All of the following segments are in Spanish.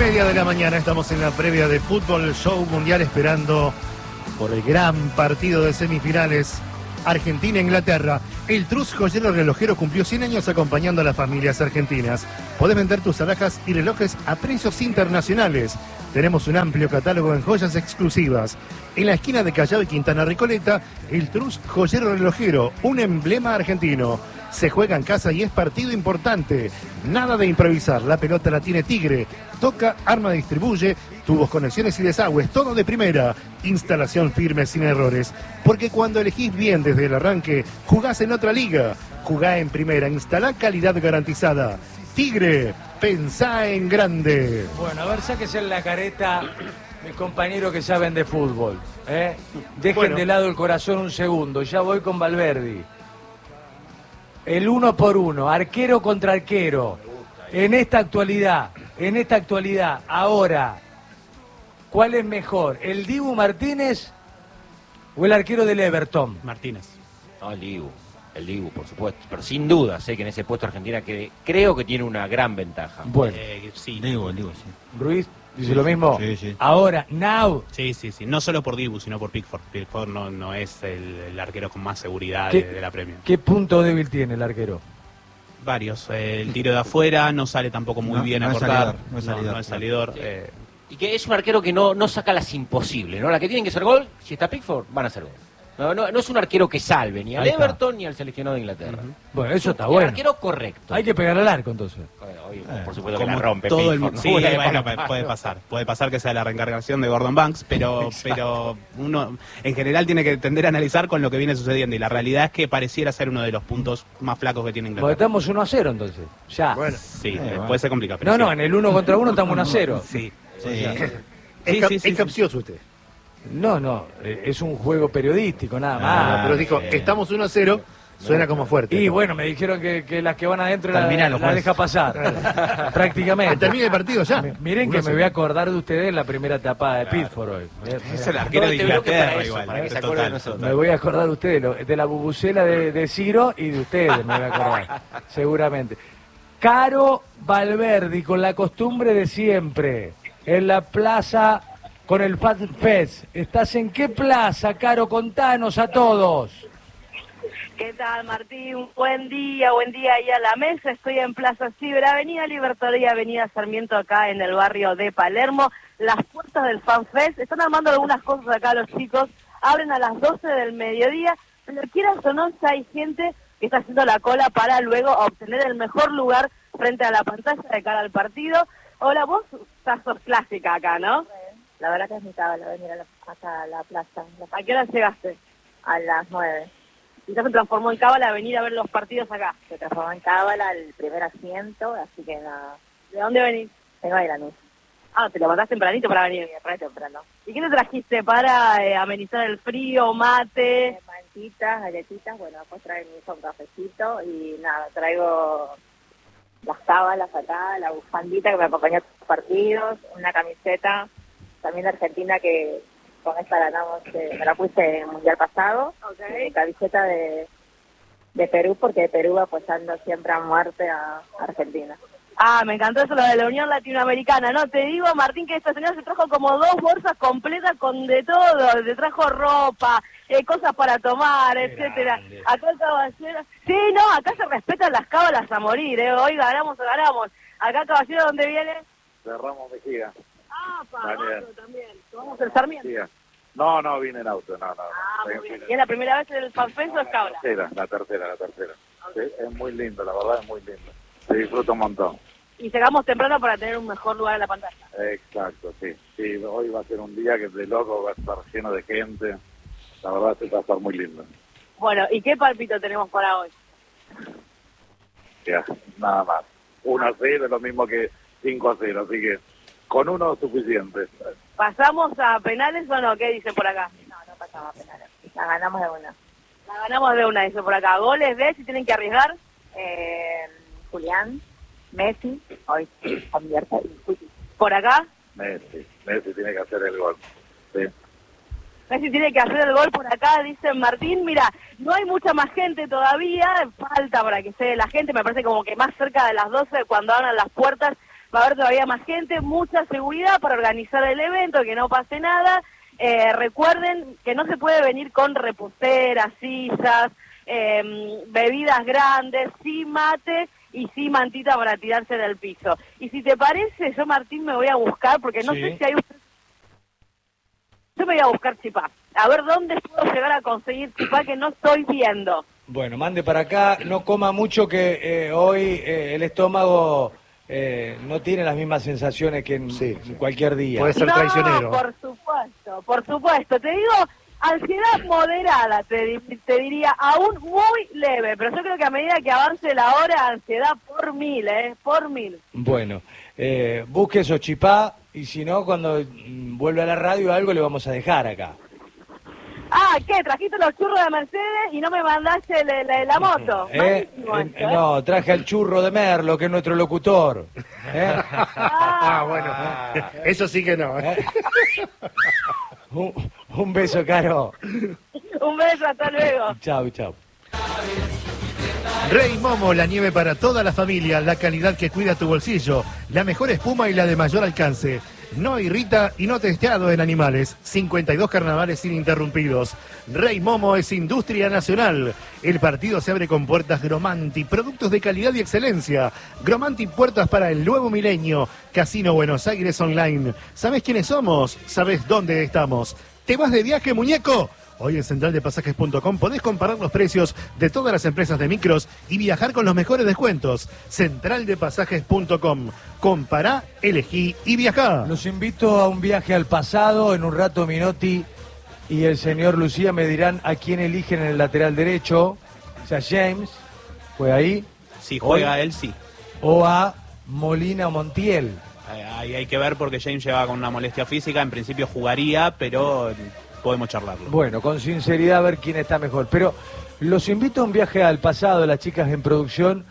9:30 de la mañana, estamos en la previa de Fútbol Show Mundial esperando por el gran partido de semifinales Argentina-Inglaterra. El Trus Joyero Relojero cumplió 100 años acompañando a las familias argentinas. Podés vender tus alhajas y relojes a precios internacionales. Tenemos un amplio catálogo en joyas exclusivas. En la esquina de Callao y Quintana Recoleta, el Trus Joyero Relojero, un emblema argentino. Se juega en casa y es partido importante. Nada de improvisar, la pelota la tiene Tigre. Toca, arma, distribuye, tubos, conexiones y desagües, todo de primera. Instalación firme sin errores. Porque cuando elegís bien desde el arranque, jugás en otra liga. Jugá en primera, instalá calidad garantizada. Tigre, pensá en grande. Bueno, a ver, sáquese la careta mis compañeros que saben de fútbol. Dejen de lado el corazón un segundo, ya voy con Valverdi. El 1 por 1, arquero contra arquero. En esta actualidad, ahora, ¿cuál es mejor? ¿El Dibu Martínez o el arquero del Everton? Martínez. No, el Dibu, por supuesto. Pero sin duda, sé que en ese puesto Argentina creo que tiene una gran ventaja. Bueno, sí. El Dibu, sí. Ruiz dice lo mismo. Sí. Ahora, now. Sí. No solo por Dibu, sino por Pickford. Pickford no es el arquero con más seguridad de la Premier. ¿Qué punto débil tiene el arquero? Varios. El tiro de afuera no sale tampoco muy bien a cortar. No es salidor. Y que es un arquero que no saca las imposibles, ¿no? La que tienen que hacer gol, si está Pickford, van a hacer gol. No es un arquero que salve ni al Everton ni al seleccionado de Inglaterra. Bueno, eso está bueno. Un arquero correcto. Hay que pegar al arco, entonces. Bueno, por supuesto que Como la rompe todo Pickford, el mundo. ¿no? Sí, bueno, puede pasar. Puede pasar que sea la reencarnación de Gordon Banks, pero uno en general tiene que tender a analizar con lo que viene sucediendo. Y la realidad es que pareciera ser uno de los puntos más flacos que tiene Inglaterra. Porque estamos 1-0 entonces. Ya. Bueno, sí, puede ser complicado. Pero no, en el 1 contra 1 estamos 1-0. Sí. Es capcioso usted. No, es un juego periodístico, nada más. Pero dijo, estamos 1-0, suena como fuerte. Y bueno, me dijeron que las que van adentro la deja pasar. Prácticamente. Termina el partido ya. Miren que me voy a acordar de ustedes en la primera etapa de Pickford hoy. Es el arquero de Inglaterra igual. Para que se acuerde de nosotros. Me voy a acordar de ustedes, de la bubucela de Ciro y de ustedes me voy a acordar, seguramente. Caro Valverdi, con la costumbre de siempre, en la plaza con el Fan Fest. ¿Estás en qué plaza, Caro? Contanos a todos. ¿Qué tal, Martín? Buen día ahí a la mesa. Estoy en Plaza Ciber, Avenida Libertad y Avenida Sarmiento, acá en el barrio de Palermo. Las puertas del Fan Fest, están armando algunas cosas acá los chicos, abren a las 12 del mediodía, pero quieras o no, ya hay gente que está haciendo la cola para luego obtener el mejor lugar frente a la pantalla de cara al partido. Hola, vos sos clásica acá, ¿no? La verdad que es mi cábala venir acá a la plaza. ¿A qué hora llegaste? A las 9. Y ya se transformó en cábala venir a ver los partidos acá. Se transformó en cábala el primer asiento, así que nada. ¿De dónde venís? Vengo de Lanús. Ah, te levantaste tempranito para venir. Re temprano. ¿Y qué te trajiste para amenizar el frío, mate? Mantitas, galletitas, bueno, después trae mi hijo un cafecito y nada, traigo las cábalas acá, la bufandita que me acompañó a los partidos, una camiseta también de Argentina que con esta ganamos, me la puse en el Mundial pasado, camiseta de Perú, porque Perú apoyando siempre a muerte a Argentina. Ah, me encantó eso, lo de la Unión Latinoamericana, ¿no? Te digo, Martín, que esta señora se trajo como 2 bolsas completas con de todo, se trajo ropa, cosas para tomar, etcétera. Acá el caballero... Sí, no, acá se respetan las cábalas a morir, hoy ganamos. Acá, caballero, ¿dónde viene? De Ramos Mejía. Ah, para también. ¿Vamos al Sarmiento? Sí. No, vine en auto, no. Ah, muy bien. ¿Y es la primera vez en el FanFest o es cábala? La tercera. Okay. Sí, es muy lindo, la verdad es muy lindo. Se disfruta un montón. Y llegamos temprano para tener un mejor lugar en la pantalla. Exacto, sí. Sí, hoy va a ser un día que de loco va a estar lleno de gente. La verdad se va a estar muy lindo. Bueno, ¿y qué palpito tenemos para hoy? Ya, nada más. 1-0 es lo mismo que 5-0, así que con uno es suficiente. ¿Pasamos a penales o no? ¿Qué dicen por acá? No pasamos a penales. La ganamos de una. La ganamos de una, dice por acá. ¿Goles de si tienen que arriesgar? Julián, Messi, hoy convierte y ¿Por acá? Messi tiene que hacer el gol. Sí. Messi tiene que hacer el gol por acá, dice Martín. Mira, no hay mucha más gente todavía, falta para que se dé la gente, me parece como que más cerca de las 12 cuando abran las puertas va a haber todavía más gente, mucha seguridad para organizar el evento, que no pase nada. Recuerden que no se puede venir con reposteras, sillas, bebidas grandes, sí mate y sí mantita para tirarse del piso. Y si te parece, yo, Martín, me voy a buscar, porque no sé si hay un... Yo me voy a buscar chipá. A ver dónde puedo llegar a conseguir chipá, que no estoy viendo. Bueno, mande para acá, no coma mucho, que hoy el estómago no tiene las mismas sensaciones que en cualquier día. Puede ser traicionero. Por supuesto. Te digo, ansiedad moderada, te diría, aún muy leve, pero yo creo que a medida que avance la hora, ansiedad por 1000, por 1000. Bueno, busque esos chipá, y si no, cuando vuelva a la radio algo le vamos a dejar acá. Ah, ¿qué? ¿Trajiste los churros de Mercedes y no me mandaste la moto? No, traje al churro de Merlo, que es nuestro locutor. Bueno, eso sí que no. Un beso, Caro. Un beso, hasta luego. Chau, chau. Rey Momo, la nieve para toda la familia, la calidad que cuida tu bolsillo, la mejor espuma y la de mayor alcance. No irrita y no testeado en animales. 52 carnavales ininterrumpidos. Rey Momo es industria nacional. El partido se abre con puertas Gromanti, productos de calidad y excelencia. Gromanti, puertas para el nuevo milenio. Casino Buenos Aires Online. ¿Sabés quiénes somos? ¿Sabés dónde estamos? ¿Te vas de viaje, muñeco? Hoy en centraldepasajes.com podés comparar los precios de todas las empresas de micros y viajar con los mejores descuentos. Centraldepasajes.com. Compará, elegí y viajá. Los invito a un viaje al pasado. En un rato Minotti y el señor Lucía me dirán a quién eligen en el lateral derecho. O sea, James, ¿fue ahí? Si juega él, sí. O a Molina o Montiel. Ahí hay que ver, porque James lleva con una molestia física. En principio jugaría, pero podemos charlarlo. Bueno, con sinceridad, a ver quién está mejor. Pero los invito a un viaje al pasado. Las chicas en producción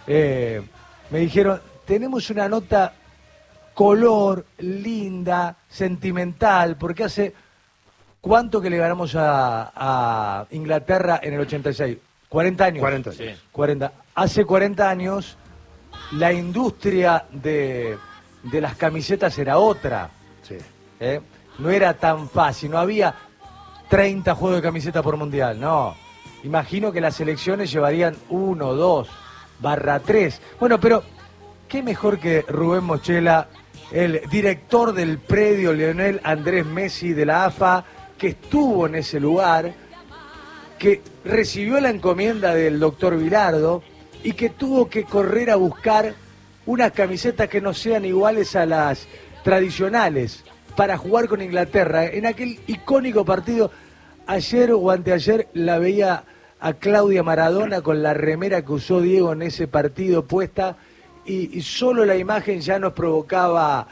me dijeron, tenemos una nota color, linda, sentimental, porque hace... ¿Cuánto que le ganamos a Inglaterra en el 86? 40 años. 40 años. Sí. 40. Hace 40 años la industria de las camisetas era otra. Sí. No era tan fácil, no había 30 juegos de camiseta por mundial, no. Imagino que las selecciones llevarían 1, 2, /3. Bueno, pero qué mejor que Rubén Mochela, el director del predio Lionel Andrés Messi de la AFA, que estuvo en ese lugar, que recibió la encomienda del doctor Bilardo y que tuvo que correr a buscar unas camisetas que no sean iguales a las tradicionales para jugar con Inglaterra. En aquel icónico partido, ayer o anteayer, la veía a Claudia Maradona con la remera que usó Diego en ese partido puesta, y solo la imagen ya nos provocaba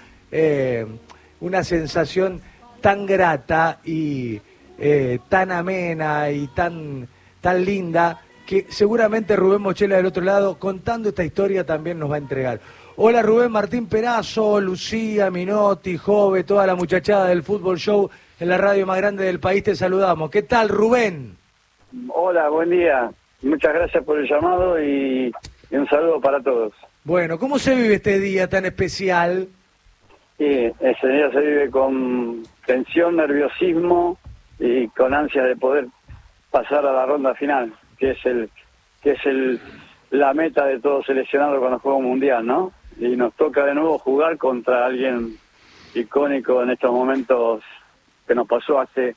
una sensación tan grata y tan amena y tan linda, que seguramente Rubén Mochela del otro lado, contando esta historia, también nos va a entregar. Hola Rubén, Martín Perazo, Lucía, Minotti, Jove, toda la muchachada del Fútbol Show en la radio más grande del país, te saludamos. ¿Qué tal, Rubén? Hola, buen día. Muchas gracias por el llamado y un saludo para todos. Bueno, ¿cómo se vive este día tan especial? Sí, ese día se vive con tensión, nerviosismo y con ansia de poder pasar a la ronda final, que es la meta de todo seleccionado con los Juegos Mundial, ¿no? Y nos toca de nuevo jugar contra alguien icónico en estos momentos que nos pasó hace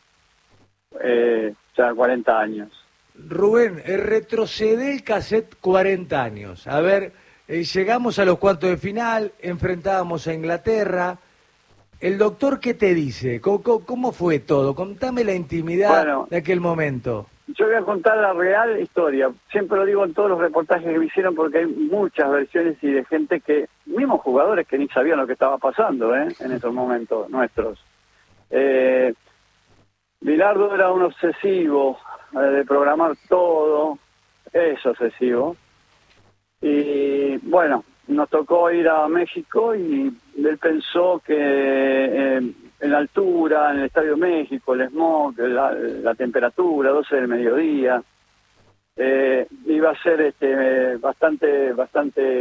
ya 40 años. Rubén, retrocede el cassette 40 años. A ver, llegamos a los cuartos de final, enfrentábamos a Inglaterra. ¿El doctor qué te dice? ¿Cómo fue todo? Contame la intimidad de aquel momento. Yo voy a contar la real historia. Siempre lo digo en todos los reportajes que me hicieron, porque hay muchas versiones y de gente que, mismos jugadores que ni sabían lo que estaba pasando en esos momentos nuestros. Bilardo era un obsesivo de programar todo, es obsesivo. Y bueno, nos tocó ir a México y él pensó que en la altura, en el Estadio de México, el smog, la temperatura, 12 del mediodía, iba a ser bastante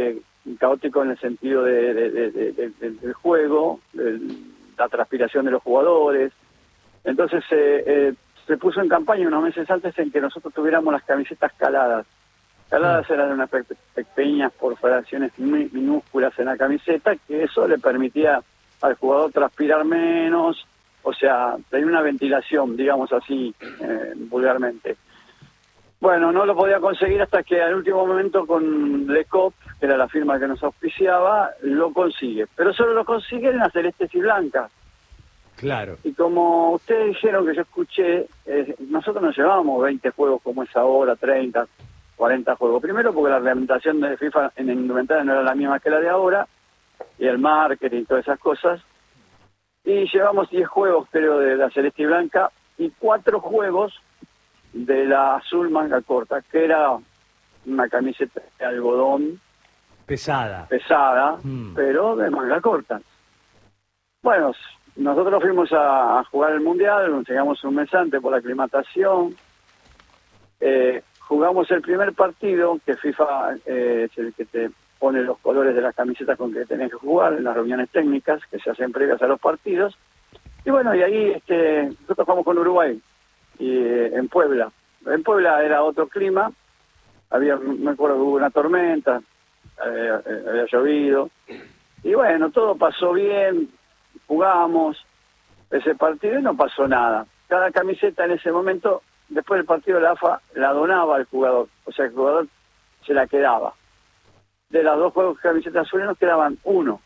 caótico en el sentido del juego, la transpiración de los jugadores. Entonces se puso en campaña unos meses antes en que nosotros tuviéramos las camisetas caladas. Caladas eran unas pequeñas perforaciones muy minúsculas en la camiseta, que eso le permitía al jugador transpirar menos, o sea, tenía una ventilación, digamos así, vulgarmente. Bueno, no lo podía conseguir hasta que al último momento con Le Cop, que era la firma que nos auspiciaba, lo consigue. Pero solo lo consigue en las celestes y blancas. Claro. Y como ustedes dijeron, que yo escuché, nosotros nos llevábamos 20 juegos como es ahora, 30, 40 juegos. Primero porque la reglamentación de FIFA en el indumentario no era la misma que la de ahora, y el marketing y todas esas cosas. Y llevamos 10 juegos, creo, de la celeste y blanca, y 4 juegos de la azul manga corta, que era una camiseta de algodón pesada, pero de manga corta. Bueno, nosotros fuimos a jugar el Mundial, llegamos un mes antes por la aclimatación, jugamos el primer partido, que FIFA es el que te pone los colores de las camisetas con que tenés que jugar en las reuniones técnicas que se hacen previas a los partidos. Y bueno, y ahí nosotros jugamos con Uruguay, y en Puebla. En Puebla era otro clima, me acuerdo que hubo una tormenta, había llovido, y bueno, todo pasó bien, jugamos ese partido y no pasó nada. Cada camiseta en ese momento, después del partido, la AFA la donaba al jugador, o sea, el jugador se la quedaba. De las 2 juegos de camisetas azules nos quedaban 1,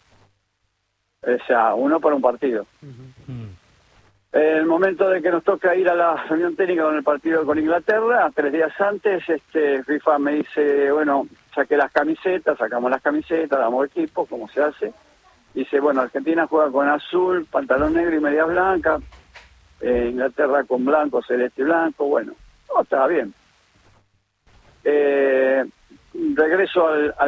o sea, 1 para un partido. El momento de que nos toca ir a la reunión técnica con el partido con Inglaterra, 3 días antes, FIFA me dice, bueno, saqué las camisetas, sacamos las camisetas, damos equipo, como se hace. Dice, bueno, Argentina juega con azul, pantalón negro y medias blancas, Inglaterra con blanco, celeste y blanco, bueno, todo estaba bien. Regreso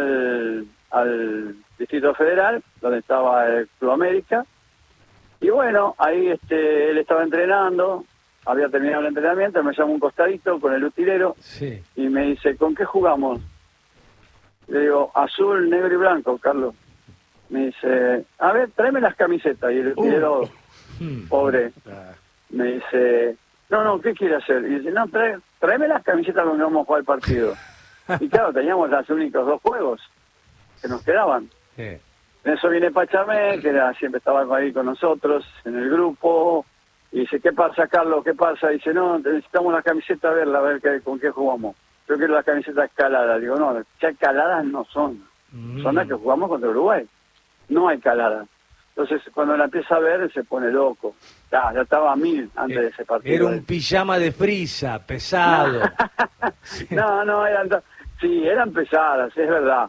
al Distrito Federal, donde estaba el Club América, y bueno, ahí él estaba entrenando, había terminado el entrenamiento, me llama un costadito con el utilero, sí, y me dice, ¿con qué jugamos? Le digo, azul, negro y blanco, Carlos. Me dice, a ver, tráeme las camisetas. Y el utilero, pobre, me dice, no, ¿qué quiere hacer? Y dice, no, tráeme las camisetas con que vamos a jugar el partido. Y claro, teníamos los únicos 2 juegos que nos quedaban. Sí. En eso viene Pachamé, que siempre estaba ahí con nosotros, en el grupo, y dice, ¿qué pasa, Carlos? ¿Qué pasa? Y dice, no, necesitamos la camiseta, a ver con qué jugamos. Yo quiero las camisetas caladas. Digo, no, ya caladas no son. Son las que jugamos contra Uruguay. No hay calada. Entonces, cuando la empieza a ver, se pone loco. Ya estaba a 1000 antes de ese partido. Era un pijama de frisa, pesado. No, eran pesadas, es verdad.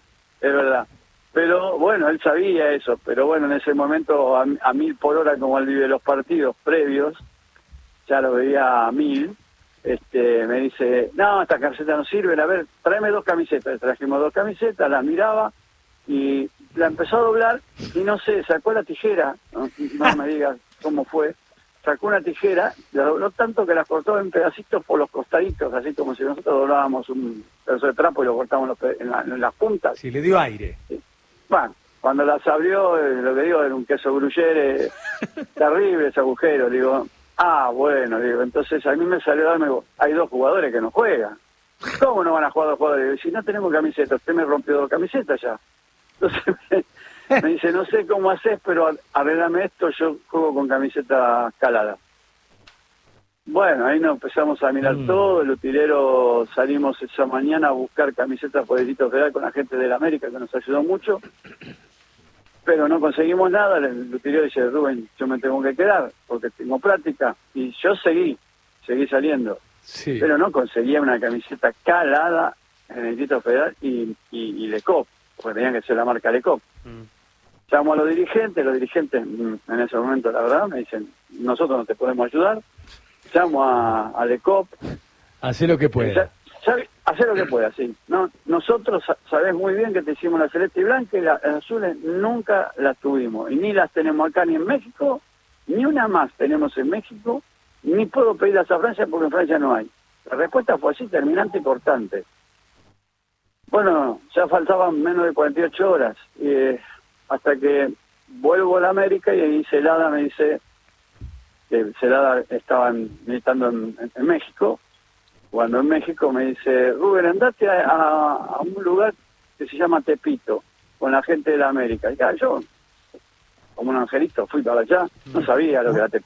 Pero bueno, él sabía eso. Pero bueno, en ese momento, a 1000 por hora, como él vive los partidos previos, ya lo veía a 1000. Me dice, no, estas camisetas no sirven, a ver, tráeme 2 camisetas. Trajimos 2 camisetas, las miraba y la empezó a doblar y no sé, sacó la tijera, no me digas cómo fue, sacó una tijera, la dobló tanto que la cortó en pedacitos por los costaditos, así como si nosotros doblábamos un pedazo de trapo y lo cortábamos en las puntas. Sí, le dio aire. Bueno, cuando las abrió, lo que digo, era un queso gruyere terrible ese agujero, digo, bueno, entonces a mí me salió a darme, hay 2 jugadores que no juegan. ¿Cómo no van a jugar 2 jugadores? Digo, si no tenemos camisetas, usted me rompió 2 camisetas ya. Entonces me dice, no sé cómo haces, pero arreglame esto, yo juego con camiseta calada. Bueno, ahí nos empezamos a mirar todo, el utilero salimos esa mañana a buscar camisetas por el Distrito Federal con la gente de la América, que nos ayudó mucho, pero no conseguimos nada. El utilero dice, Rubén, yo me tengo que quedar, porque tengo práctica, y yo seguí saliendo, sí, pero no conseguía una camiseta calada en el Distrito Federal y Le Cop, porque tenían que ser la marca Le Cop. Llamo a los dirigentes en ese momento, la verdad, me dicen, nosotros no te podemos ayudar. Llamo a Le Cop. Hacé lo que pueda. Hacer lo que pueda, sí. No, nosotros sabés muy bien que te hicimos la celeste y blanca, y las azules nunca las tuvimos. Y ni las tenemos acá ni en México, ni una más tenemos en México, ni puedo pedirlas a Francia porque en Francia no hay. La respuesta fue así, terminante y cortante. Bueno, ya faltaban menos de 48 horas, hasta que vuelvo a la América y ahí Celada me dice que Celada estaba militando en México. Cuando en México me dice, Rubén, andate a un lugar que se llama Tepito, con la gente de la América. Y yo, como un angelito, fui para allá, no sabía lo que era Tepito.